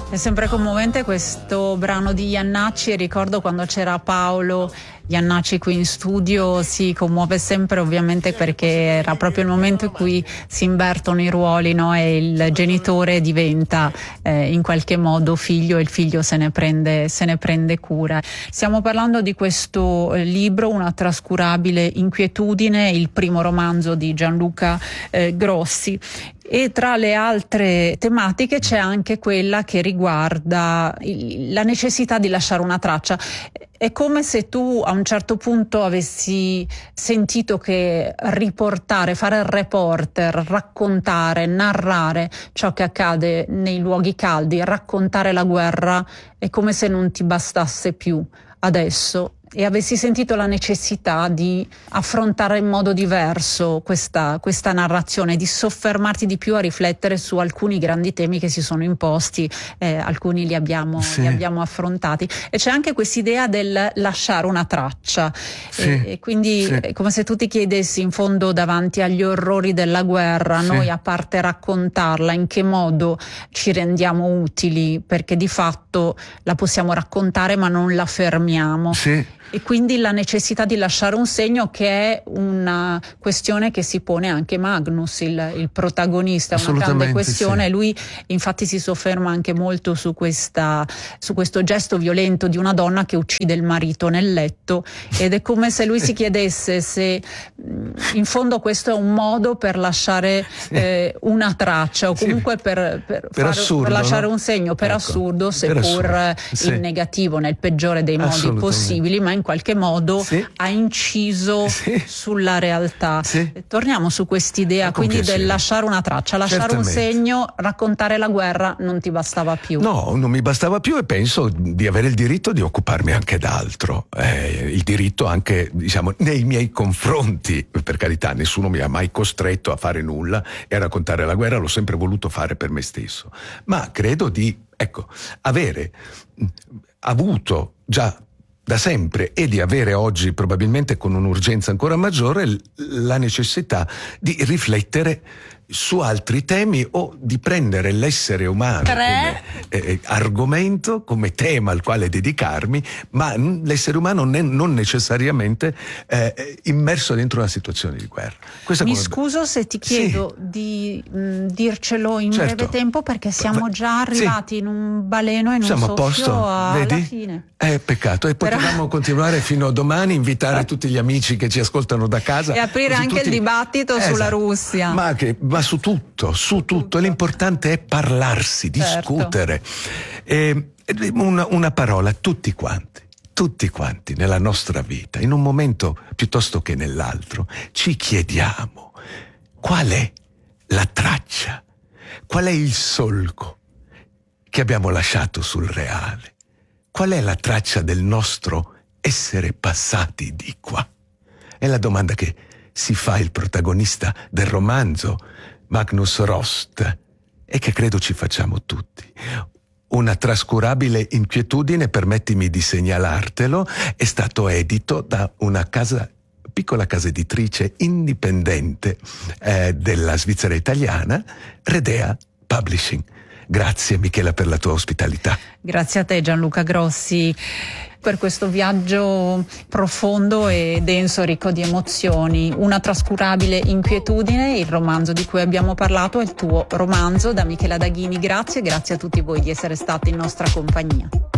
È sempre commovente questo brano di Jannacci, e ricordo quando c'era Paolo Jannacci qui in studio, si commuove sempre, ovviamente, perché era proprio il momento in cui si invertono i ruoli, no? E il genitore diventa in qualche modo figlio, e il figlio se ne prende cura. Stiamo parlando di questo libro, Una trascurabile inquietudine, il primo romanzo di Gianluca Grossi. E tra le altre tematiche c'è anche quella che riguarda la necessità di lasciare una traccia. È come se tu a un certo punto avessi sentito che riportare, fare il reporter, raccontare, narrare ciò che accade nei luoghi caldi, raccontare la guerra, è come se non ti bastasse più adesso, e avessi sentito la necessità di affrontare in modo diverso questa narrazione, di soffermarti di più a riflettere su alcuni grandi temi che si sono imposti, alcuni li abbiamo affrontati, e c'è anche quest'idea del lasciare una traccia, e quindi è come se tu ti chiedessi, in fondo, davanti agli orrori della guerra, noi, a parte raccontarla, in che modo ci rendiamo utili, perché di fatto la possiamo raccontare ma non la fermiamo. E quindi la necessità di lasciare un segno, che è una questione che si pone anche Magnus, il protagonista, è una grande questione. Lui infatti si sofferma anche molto su questo gesto violento di una donna che uccide il marito nel letto, ed è come se lui si chiedesse se in fondo questo è un modo per lasciare una traccia, o comunque per lasciare un segno, per assurdo, seppur in negativo, nel peggiore dei modi possibili, ma in qualche modo ha inciso sulla realtà. Torniamo su quest'idea quindi del lasciare una traccia, lasciare un segno. Raccontare la guerra non ti bastava più? No, non mi bastava più, e penso di avere il diritto di occuparmi anche d'altro, il diritto anche, diciamo, nei miei confronti. Per carità, nessuno mi ha mai costretto a fare nulla, e a raccontare la guerra l'ho sempre voluto fare per me stesso, ma credo di avere avuto già da sempre, e di avere oggi, probabilmente con un'urgenza ancora maggiore, la necessità di riflettere su altri temi, o di prendere l'essere umano come argomento, come tema al quale dedicarmi, ma l'essere umano non necessariamente immerso dentro una situazione di guerra. Scuso se ti chiedo di dircelo in breve tempo, perché siamo già arrivati in un baleno, e in un soffio alla fine. Peccato, e potevamo continuare fino a domani, invitare tutti gli amici che ci ascoltano da casa, e aprire anche il dibattito sulla Russia. Ma su tutto. L'importante è parlarsi, discutere. Una parola, tutti quanti nella nostra vita, in un momento piuttosto che nell'altro, ci chiediamo: qual è la traccia, qual è il solco che abbiamo lasciato sul reale, qual è la traccia del nostro essere passati di qua? È la domanda che si fa il protagonista del romanzo, Magnus Rost, e che credo ci facciamo tutti. Una trascurabile inquietudine, permettimi di segnalartelo, è stato edito da una piccola casa editrice indipendente della Svizzera italiana, Redea Publishing. Grazie Michela per la tua ospitalità. Grazie a te Gianluca Grossi per questo viaggio profondo e denso, ricco di emozioni. Una trascurabile inquietudine, il romanzo di cui abbiamo parlato, è il tuo romanzo, da Michela Daghini. Grazie a tutti voi di essere stati in nostra compagnia.